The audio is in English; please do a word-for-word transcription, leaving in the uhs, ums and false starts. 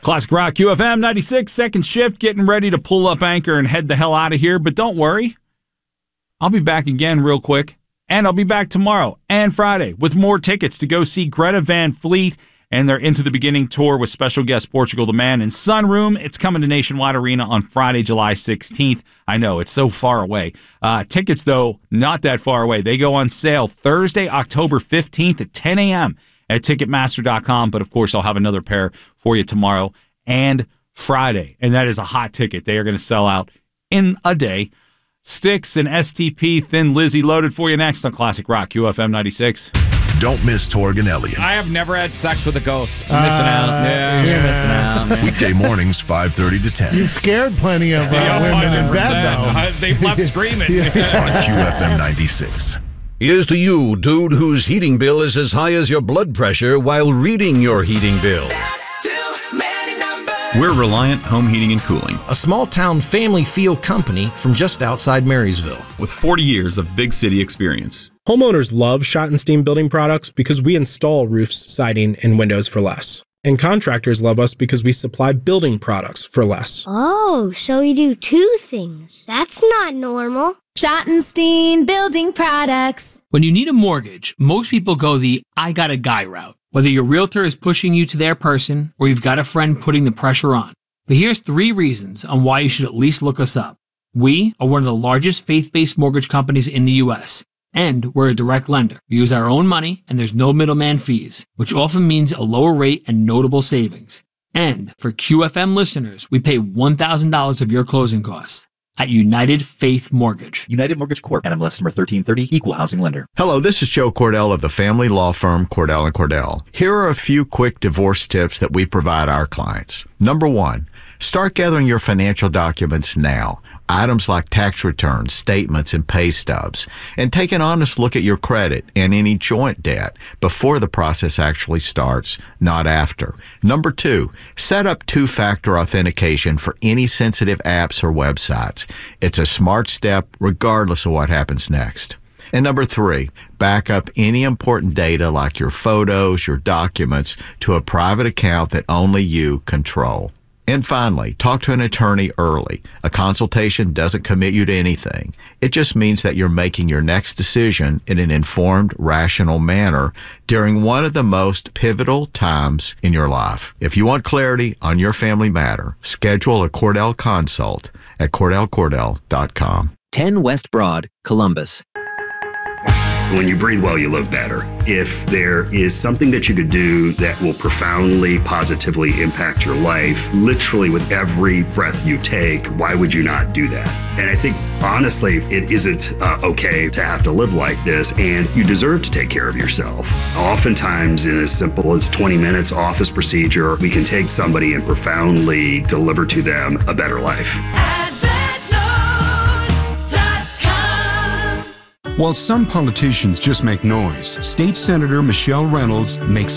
Classic Rock Q F M ninety-six, second shift, getting ready to pull up anchor and head the hell out of here. But don't worry, I'll be back again real quick. And I'll be back tomorrow and Friday with more tickets to go see Greta Van Fleet and their Into the Beginning tour with special guest Portugal the Man and Sunroom. It's coming to Nationwide Arena on Friday, July sixteenth. I know, it's so far away. Uh, tickets, though, not that far away. They go on sale Thursday, October fifteenth at ten a.m. at Ticketmaster dot com. But, of course, I'll have another pair for you tomorrow and Friday. And that is a hot ticket. They are going to sell out in a day. Styx and S T P, Thin Lizzy, loaded for you next on Classic Rock Q F M ninety-six. Don't miss Torg and Elliot. I have never had sex with a ghost. Uh, missing out. Yeah. You're missing out. Weekday mornings, five thirty to ten. You've scared plenty of uh, Yeah, women in bed, though. Uh, They've left screaming. On Q F M ninety-six. Here's to you, dude, whose heating bill is as high as your blood pressure while reading your heating bill. We're Reliant Home Heating and Cooling, a small-town family feel company from just outside Marysville. with forty years of big city experience. Homeowners love Schottenstein Building Products because we install roofs, siding, and windows for less. And contractors love us because we supply building products for less. Oh, so we do two things. That's not normal. Schottenstein Building Products. When you need a mortgage, most people go the I got a guy route. Whether your realtor is pushing you to their person or you've got a friend putting the pressure on. But here's three reasons on why you should at least look us up. We are one of the largest faith-based mortgage companies in the U S, and we're a direct lender. We use our own money, and there's no middleman fees, which often means a lower rate and notable savings. And for Q F M listeners, we pay one thousand dollars of your closing costs at United Faith Mortgage. United Mortgage Corp. N M L S number thirteen thirty, Equal Housing Lender. Hello, this is Joe Cordell of the family law firm Cordell and Cordell. Here are a few quick divorce tips that we provide our clients. Number one, start gathering your financial documents now. Items like tax returns, statements, and pay stubs. And take an honest look at your credit and any joint debt before the process actually starts, not after. Number two, set up two-factor authentication for any sensitive apps or websites. It's a smart step regardless of what happens next. And number three, back up any important data like your photos, your documents, to a private account that only you control. And finally, talk to an attorney early. A consultation doesn't commit you to anything. It just means that you're making your next decision in an informed, rational manner during one of the most pivotal times in your life. If you want clarity on your family matter, schedule a Cordell consult at Cordell Cordell dot com. ten West Broad, Columbus. When you breathe well, you live better. If there is something that you could do that will profoundly, positively impact your life, literally with every breath you take, why would you not do that? And I think, honestly, it isn't uh, okay to have to live like this, and you deserve to take care of yourself. Oftentimes, in as simple as twenty minutes office procedure, we can take somebody and profoundly deliver to them a better life. While some politicians just make noise, State Senator Michelle Reynolds makes